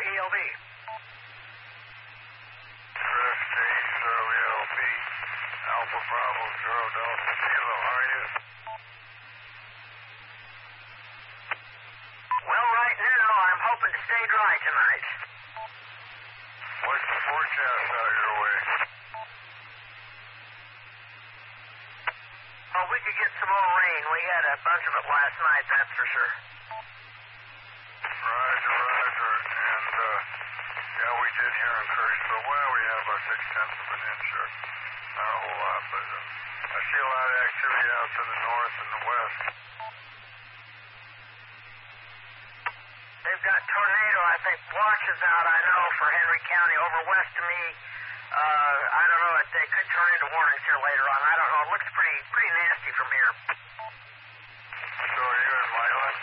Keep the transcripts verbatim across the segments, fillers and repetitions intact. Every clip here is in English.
E L V. Chris J zero E L V. Alpha Bravo zero Delta Kilo. How are you? Well, right now, I'm hoping to stay dry tonight. What's the forecast out your way? Oh, we could get some more rain. We had a bunch of it last night, that's for sure. Roger, roger. And, uh, yeah, we did here in Kirksville. Well, we have about six-tenths of an inch or not a whole lot, but uh, I see a lot of activity out to the north and the west. They've got tornado, I think, watches out, I know, for Henry County. Over west of me, uh, I don't know, they could turn into warnings here later on. I don't know. It looks pretty pretty nasty from here. So are you in Milan?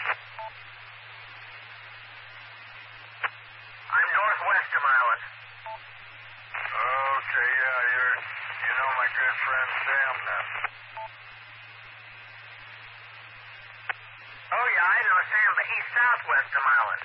I'm northwest of Milan. Okay, yeah, you're, you know my good friend Sam then. Oh, yeah, I know Sam, but he's southwest of Milan.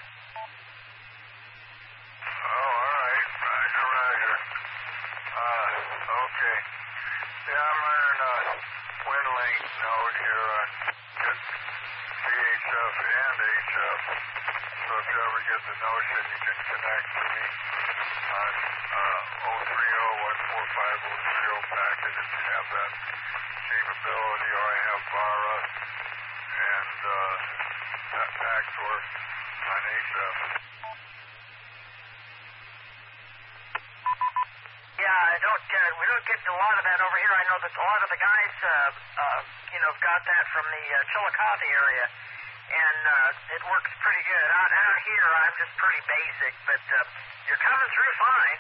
Oh, all right. Roger, roger. Uh, okay. Yeah, I'm running a wind length node here on V H F and H F. So if you ever get the notion, you can connect to me on uh, zero three zero one four five zero three zero packet if you have that capability, or I have VARA and uh, that backdoor on H F. Yeah, I don't. Uh, we don't get a lot of that over here. I know that a lot of the guys, uh, uh, you know, got that from the uh, Chillicothe area, and uh, it works pretty good. Out out here, I'm just pretty basic, but uh, you're coming through fine.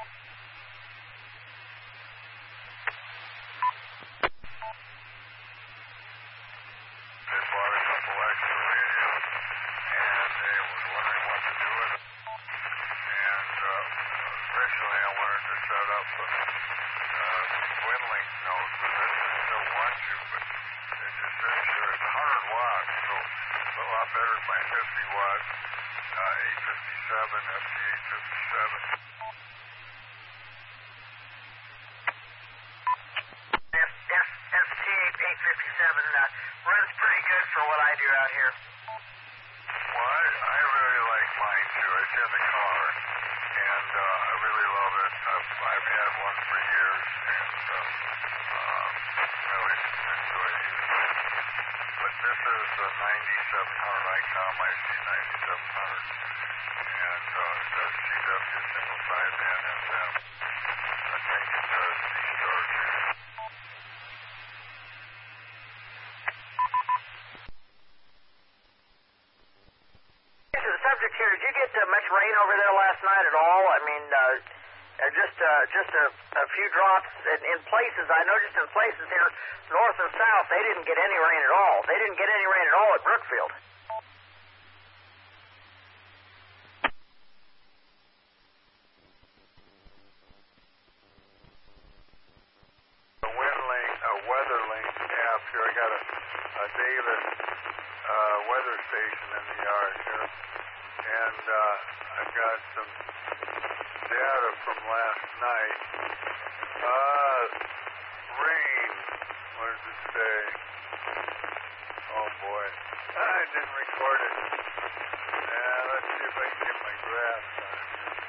They bought a couple extra radios, and they was wondering what to do with it. And uh, originally I wanted to set up a uh, wind length node with it. I still want to, but it just sits here. It's one hundred watts, so it's a lot better than my fifty watt uh, eight fifty-seven, F T eight fifty-seven. F F F T eight fifty-seven uh, runs pretty good for what I do out here. Well, I, I really like mine too. It's in the car, and uh, I really love it. I've, I've had one for years, and uh, uh, really enjoy using it. But this is the ninety-seven hundred ICOM I C ninety-seven hundred, and uh, it does C W single sideband F M. I think it does C-Star too. To the subject here, did you get uh, much rain over there last night at all? I mean, uh, uh, just uh, just a, a few drops in, in places. I noticed in places here, north and south, they didn't get any rain at all. They didn't get any rain at all at Brookfield. A wind link, a weather link app here. I got a, a Davis uh, weather station in the yard here, and uh, I've got some data from last night. Uh, rain. What does it say? Oh boy, I didn't record it. Uh, let's see if I can get my graphs on it here.